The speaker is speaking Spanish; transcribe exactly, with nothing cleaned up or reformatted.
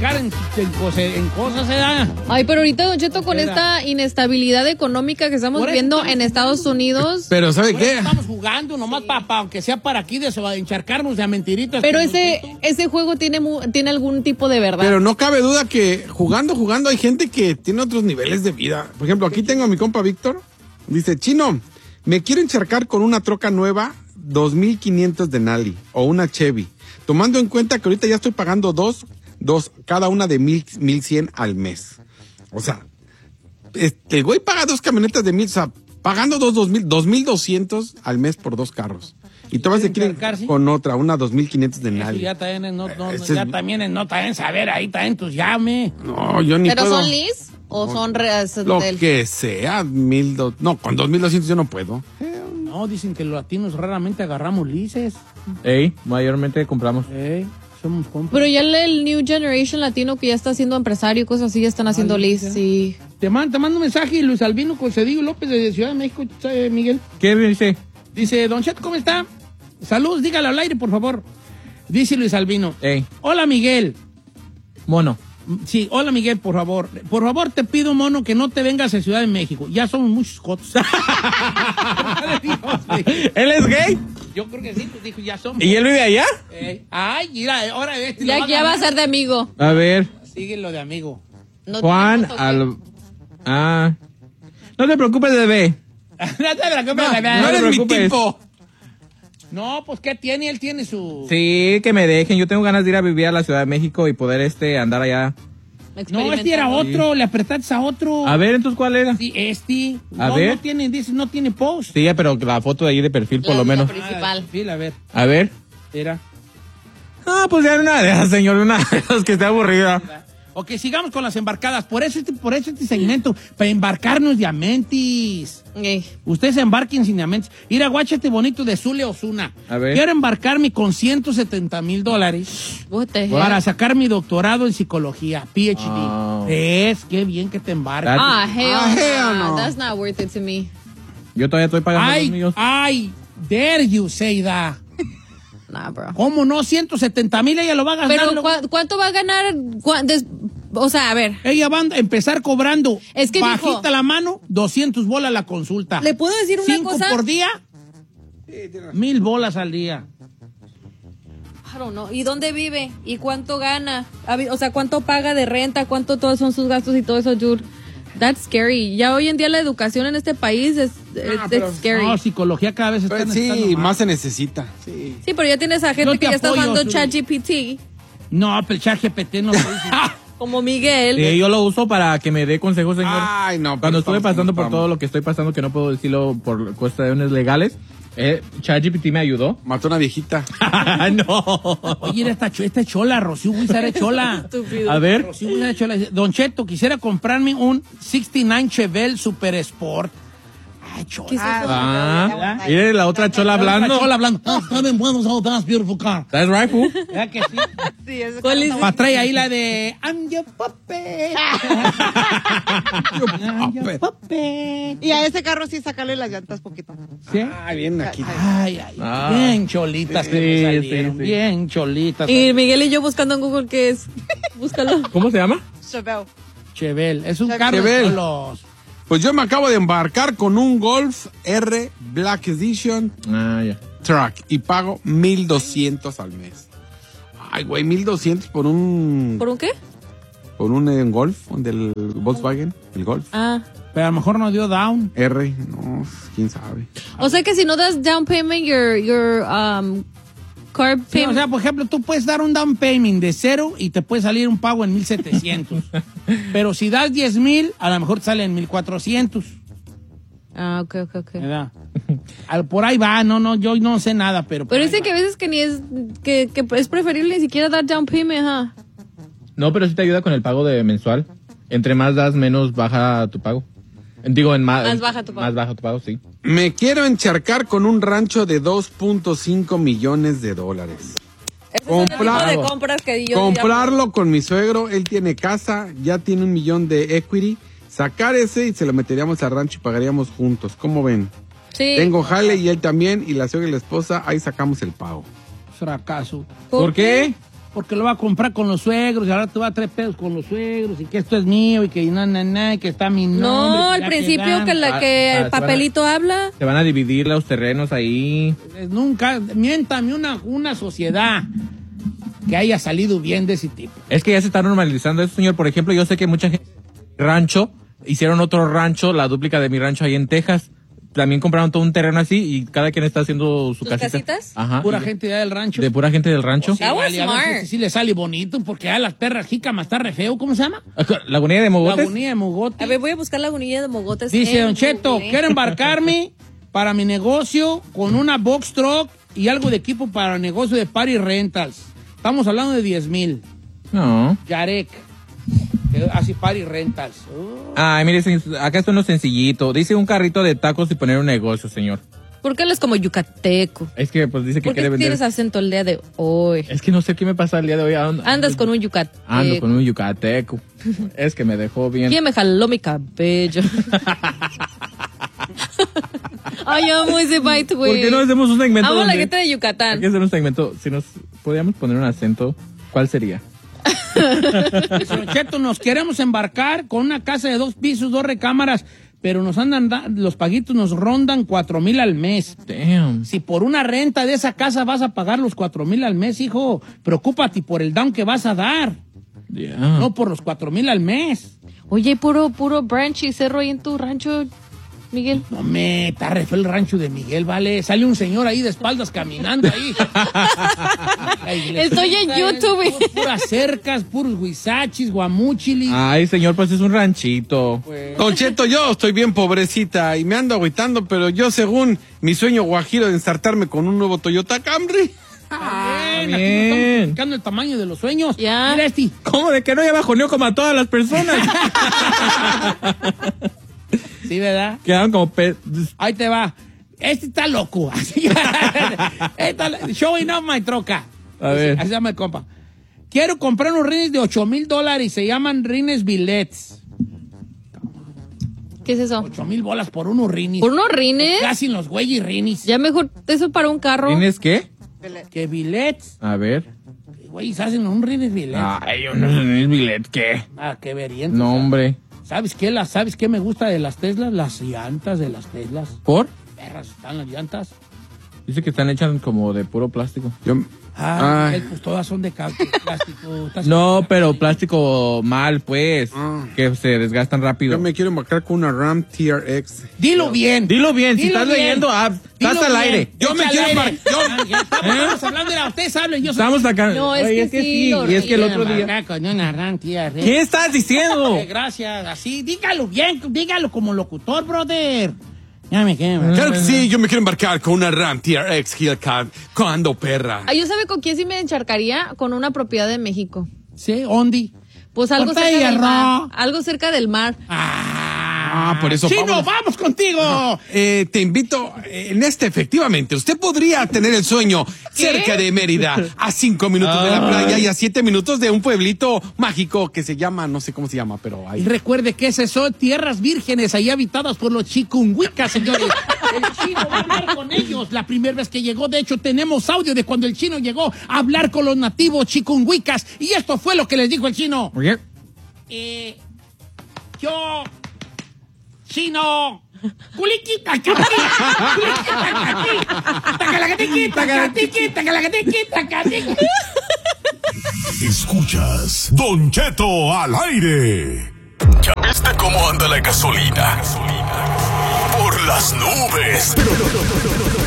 gastar en, en, cosas, en cosas, ¿eh? Ay, pero ahorita, Don Cheto, con Era. esta inestabilidad económica que estamos viendo en Estados Unidos. Pero ¿sabe Por qué? eso estamos jugando, nomás sí. para pa, aunque sea para aquí, de encharcarnos de a mentiritas. Pero ese, ese juego tiene, tiene algún tipo de verdad. Pero no cabe duda que jugando, jugando hay gente que tiene otros niveles de vida. Por ejemplo, aquí tengo a mi compa Víctor. Dice, Chino, me quiero encharcar con una troca nueva, dos mil quinientos de Nali, o una Chevy. Tomando en cuenta que ahorita ya estoy pagando dos, dos, cada una de mil, mil cien al mes. O sea, este, el güey paga dos camionetas de mil, o sea, pagando dos, dos mil, dos mil doscientos al mes por dos carros. Y tú vas a ir con otra, una dos mil quinientos de Nali. Ya también es no, no, Ese ya es... también es no, también saber, ahí también tus llame. No, yo ni ¿Pero puedo. son lease o son reales? Lo del... que sea, mil dos, no, con dos mil doscientos yo no puedo. No, dicen que los latinos raramente agarramos lices. Ey, mayormente compramos. Ey, somos compras. Pero ya el, el New Generation latino que ya está siendo empresario y cosas así, ya están haciendo lease, sí. Te mando, te mando un mensaje, Luis Albino Concedido López de Ciudad de México, Miguel. ¿Qué dice? Dice, Don Chet, ¿cómo está? Saludos, dígale al aire, por favor. Dice Luis Albino. Ey. Hola, Miguel. Mono. Sí, hola, Miguel, por favor. Por favor, te pido, mono, que no te vengas a Ciudad de México. Ya somos muchos cotos. ¿Él es gay? Yo creo que sí, pues dijo, ya somos. ¿Y él vive allá? Eh, ay, mira, ahora este Ya, va ya a va a ser de amigo. A ver. Síguelo de amigo. No Juan al... Ah. No te preocupes, bebé. no te preocupes, No, bebé. no eres te mi preocupes. tipo. No, pues, ¿qué tiene? Él tiene su... Sí, que me dejen. Yo tengo ganas de ir a vivir a la Ciudad de México y poder este andar allá. No, este era otro, le apretaste a otro. A ver, entonces, ¿cuál era? Sí, este. A no, ver. no tiene, dice, no tiene post. Sí, pero la foto de ahí de perfil, por La- lo la menos. principal. Sí, a ver, A ver. era. Ah, pues ya una de esas, señor, una de esas que esté aburrida. Ok, sigamos con las embarcadas. Por eso este, por eso este segmento, para embarcarnos diamantes. Ey. Ustedes embarquen sin diamantes. Ir a Guachete bonito de Zule Osuna. A ver. Quiero embarcarme con ciento setenta mil dólares What the hell? para sacar mi doctorado en psicología, P H D. Oh. Es, qué bien que te embarcas. Ah, hell, Ah, hell no. no. That's not worth it to me. Yo todavía estoy pagando los Ay, míos. ay, dare you say that. Nah, bro. ¿Cómo no? ciento setenta mil ella lo va a gastar. Pero, luego. ¿cu- ¿cuánto va a ganar? ¿Cuán- des- O sea, a ver, Ella va a empezar cobrando Es que bajita dijo- la mano, doscientos bolas la consulta. ¿le puedo decir una Cinco cosa? por día, mil bolas al día. I don't know. ¿Y dónde vive? ¿Y cuánto gana? A ver, O sea, ¿cuánto paga de renta? ¿Cuánto todos son sus gastos y todo eso, dude? That's scary. Ya hoy en día la educación en este país es Ah, it's pero- scary. No, psicología cada vez está Pues sí, necesitando más se necesita. Sí. Sí, pero ya tienes a gente Yo te que ya está apoyo, usando Zuli. ChatGPT, No, pero el chat G P T no lo dice. como Miguel. Sí, yo lo uso para que me dé consejos, señor. Ay, no. Cuando pero estuve estamos pasando por como todo lo que estoy pasando, que no puedo decirlo por cuestiones legales, eh, ChatGPT me ayudó. mató una viejita. No. Oye, esta, cho- esta es chola, Rocío Huizar es chola. Estúpido. A ver. Rocío Huizar es chola. Don Cheto, quisiera comprarme un sesenta y nueve Chevelle Super Sport. Ay, chola. ¿Qué es eso? Ah, mire la otra chola hablando. Chola hablando. Ah, también buenos, oh, that's beautiful car. That's right, fool. ¿Verdad que sí? Sí, eso ¿Cuál es? Pa' trae ahí la de I'm your puppet. I'm your puppet. Y a ese carro sí sacarle las llantas poquito. ¿Sí? Ay, bien aquí. Ay, ay, Ah. bien cholitas que Sí, me salieron, sí, sí. bien cholitas. Y Miguel y yo buscando en Google qué es. Búscalo. ¿Cómo se llama? Chevelle. Chevelle, es un Chevelle. carro de Chevelle. cholos. Pues yo me acabo de embarcar con un Golf R Black Edition Ah, ya. Truck y pago mil doscientos al mes. Ay, güey, mil doscientos por un ¿Por un qué? por un eh, Golf del Volkswagen, el Golf Ah. Pero a lo mejor no dio down. R, no, quién sabe. O sea que si no das down payment, your, your um, car Sí, payment. o sea, por ejemplo, tú puedes dar un down payment de cero y te puede salir un pago en mil setecientos. Pero si das diez mil, a lo mejor te sale en mil cuatrocientos. Ah, ok, ok, ok. ¿Verdad? Al- Por ahí va, no, no, yo no sé nada, pero... por Pero ahí dice va. que a veces que ni es, que, que es preferible ni siquiera dar down payment, ¿ah? No, pero sí te ayuda con el pago de mensual. Entre más das, menos baja tu pago. Digo, en más... Más baja tu pago. Más baja tu pago, sí. Me quiero encharcar con un rancho de dos punto cinco millones de dólares. Ese es el tipo Comprar- de compras que yo Comprarlo con mi suegro, él tiene casa, ya tiene un millón de equity. Sacar ese y se lo meteríamos al rancho y pagaríamos juntos. ¿Cómo ven? Sí. Tengo jale y él también, y la suegra y la esposa, ahí sacamos el pago. Fracaso. ¿Por qué? porque lo va a comprar con los suegros y ahora te va a traer pedos con los suegros y que esto es mío y que na, na, na, y que está mi nombre. No, que al ya principio quedamos. que, la, Ah, que ah, el papelito habla. Se van a dividir los terrenos ahí. Eh, Nunca, miéntame una, una sociedad que haya salido bien de ese tipo. Es que ya se está normalizando eso, señor. Por ejemplo, yo sé que mucha gente rancho hicieron otro rancho, la dúplica de mi rancho ahí en Texas. También compraron todo un terreno así y cada quien está haciendo su ¿Sus casita. casitas? Ajá. Pura y de- gente de allá del rancho. De pura gente del rancho. Sí, That was vale, a ver smart. si, si le sale bonito, porque a las perras jícamas está re feo. ¿Cómo se llama? ¿Lagunilla de Mogotes? Lagunilla de Mogote. A ver, voy a buscar la lagunilla de mogotes. Dice en Don Cheto, Google. quiero embarcarme para mi negocio con una box truck y algo de equipo para el negocio de party rentals. Estamos hablando de diez mil. No. Yarek. que Hace party rentals. Oh. Ay, mire, señor, acá está uno sencillito. Dice un carrito de tacos y poner un negocio, señor. ¿Por qué él es como yucateco? Es que pues dice que ¿Por qué quiere vender. tienes acento el día de hoy? Es que no sé qué me pasa el día de hoy. Ando, Andas con un yucateco. Ando con un yucateco. Es que me dejó bien. ¿Quién me jaló mi cabello? Ay, amo ese bite, güey. ¿Por qué no hacemos un segmento? Amo la donde- gente de Hay que Yucatán. hacer un segmento. Si nos podíamos poner un acento, ¿cuál sería? Dice Don Cheto, nos queremos embarcar con una casa de dos pisos, dos recámaras, pero nos andan, da- los paguitos nos rondan cuatro mil al mes. Damn. Si por una renta de esa casa vas a pagar los cuatro mil al mes, hijo, preocúpate por el down que vas a dar, Yeah. no por los cuatro mil al mes. Oye, puro, puro branch y cerro ahí en tu rancho, Miguel. No me, está re feo el rancho de Miguel, vale. Sale un señor ahí de espaldas caminando ahí. La iglesia Estoy en es YouTube. pu- Puras cercas, puros huizachis, guamúchilis. Ay, señor, pues es un ranchito. Don Cheto, yo estoy bien pobrecita y me ando agüitando, pero yo según mi sueño guajiro de ensartarme con un nuevo Toyota Camry. Ah, bien, bien. aquí no estamos explicando el tamaño de los sueños. Ya. Mira este. ¿Cómo de que no ya bajoneó como a todas las personas? Sí, ¿verdad? Quedaron como pe... Ahí te va. Este está loco. Así, está showing off my troca. A Así- ver. Así se llama el compa. Quiero comprar unos rines de ocho mil dólares. Se llaman rines billets. ¿Qué es eso? ocho mil bolas por unos rines. ¿Por unos rines? Casi los güeyes rines. Ya mejor eso para un carro. ¿Tienes qué? Que billets. A ver. Güeyes hacen un rines billets. Ay, yo no sé el billet, ¿qué? Ah, qué veriente. No, hombre. ¿Sabes qué? La- ¿Sabes qué me gusta de las Teslas? Las llantas de las Teslas. ¿Por? Perras, están las llantas. Dice que están hechas como de puro plástico. Yo, Ah, Ay. Miguel, pues todas son de ca- de plástico. Estás- No, pero plástico mal, pues. Ah. Que se desgastan rápido. yo me quiero embarcar con una Ram T R X. Dilo bien. Dilo bien, si Dilo estás bien. leyendo, ah, Dilo estás al bien. aire. Yo me Echa quiero al aire. embar- Ya estamos, estamos hablando de la usted habla y yo soy- Estamos acá. No, es Oye, que sí, lo y es que el Quiero otro día. embarcar con una Ram T R X. ¿Qué estás diciendo? Eh, Gracias, así, dígalo bien, dígalo como locutor, brother. Ya me quedé. Claro que sí, yo me quiero embarcar con una Ram T R X Hellcat. ¿Cuándo, perra? Ah, yo sabe con quién sí me encharcaría, con una propiedad de México. Sí, Ondi. Pues algo Ponte cerca del hierro. mar. Algo cerca del mar. Ah, por eso, Chino, vámonos. vamos contigo. Eh, te invito eh, en este, efectivamente. Usted podría tener el sueño cerca de Mérida, a cinco minutos de la playa y a siete minutos de un pueblito mágico que se llama, no sé cómo se llama, pero Y ahí. recuerde que esas son tierras vírgenes ahí habitadas por los chikunguicas, señores. El chino va a hablar con ellos. La primera vez que llegó, de hecho, tenemos audio de cuando el chino llegó a hablar con los nativos chikunguicas. Y esto fue lo que les dijo el chino. Oye, Eh, yo, chino, culiquita, cati, culiquita, cati, tacalacatiqui, tacalacatiqui, tacalacatiqui. Escuchas Don Cheto al aire. ¿Ya viste cómo anda la gasolina? Por las nubes.